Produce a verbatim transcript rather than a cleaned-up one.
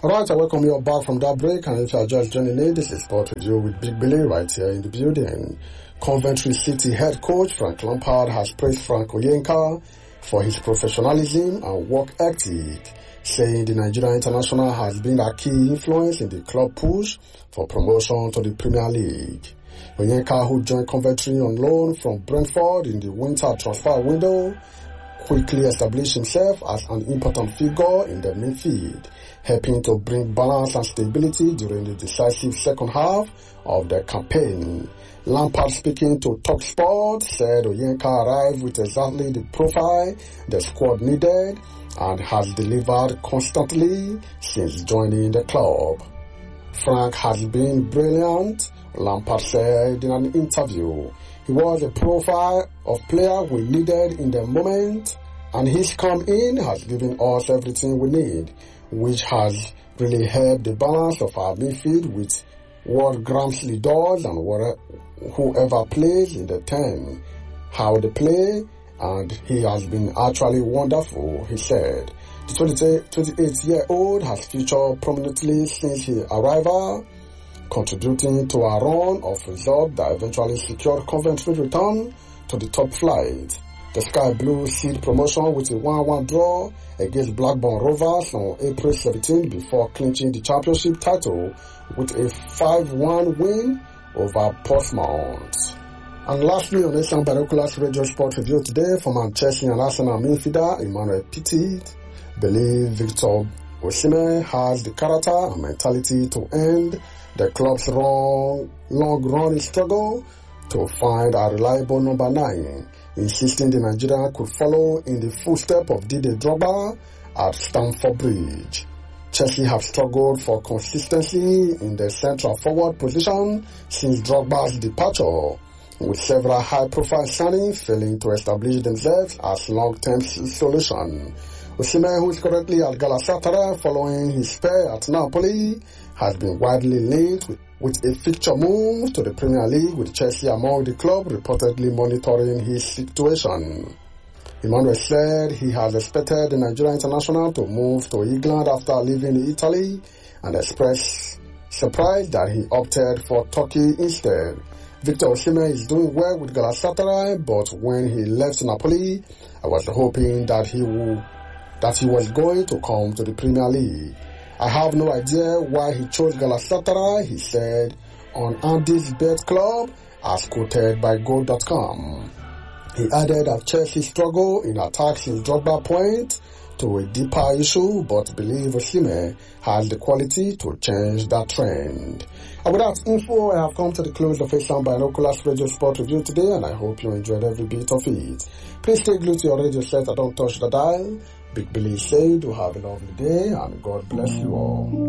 Alright, I welcome you all back from that break, and if you are just joining in, this is Sport Review with Big Billy right here in the building. Coventry City head coach Frank Lampard has praised Frank Onyeka for his professionalism and work ethic, saying the Nigerian international has been a key influence in the club push for promotion to the Premier League. Onyeka, who joined Coventry on loan from Brentford in the winter transfer window, quickly established himself as an important figure in the midfield, helping to bring balance and stability during the decisive second half of the campaign. Lampard, speaking to TalkSport, said Onyeka arrived with exactly the profile the squad needed and has delivered constantly since joining the club. Frank has been brilliant, Lampard said in an interview. He was a profile of player we needed in the moment, and his come in has given us everything we need, which has really helped the balance of our midfield with what Gramsley does and what, whoever plays in the ten, how they play, and he has been actually wonderful, he said. The twenty-eight-year-old has featured prominently since his arrival, contributing to a run of results that eventually secured Coventry return to the top flight. The Sky Blues seed promotion with a one one draw against Blackburn Rovers on April seventeenth before clinching the championship title with a five one win over Portsmouth. And lastly, on Asian Binoculars Radio Sport Review today, former Chelsea and Arsenal midfielder Emmanuel Petit believes Victor Osimhen has the character and mentality to end the club's long, long-running struggle to find a reliable number nine, insisting the Nigerian could follow in the footsteps of Didier Drogba at Stamford Bridge. Chelsea have struggled for consistency in the central forward position since Drogba's departure, with several high-profile signings failing to establish themselves as long-term solution. Osimhen, who is currently at Galatasaray following his spell at Napoli, has been widely linked with, with a fixture move to the Premier League, with Chelsea among the club reportedly monitoring his situation. Emmanuel said he has expected the Nigerian international to move to England after leaving Italy and expressed surprise that he opted for Turkey instead. Victor Osimhen is doing well with Galatasaray, but when he left Napoli, I was hoping that he would that he was going to come to the Premier League. I have no idea why he chose Galatasaray, he said on Andy's Bet Club, as quoted by Goal dot com. He added that Chelsea struggle in attack since Drogba point to a deeper issue, but believe Osimhen has the quality to change that trend. And with that info, I have come to the close of Asian Binoculars Radio Sport Review today, and I hope you enjoyed every bit of it. Please stay glued to your radio set and don't touch the dial. Big Billy said, do have a lovely day, and God bless you all.